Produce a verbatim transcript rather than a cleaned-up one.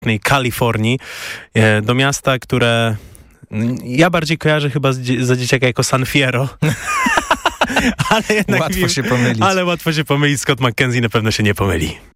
pięknej Kalifornii, do miasta, które ja bardziej kojarzę chyba za dzieciaka jako San Fierro. Ale jednak łatwo wiem, się pomylić. Ale łatwo się pomylić. Scott McKenzie na pewno się nie pomyli.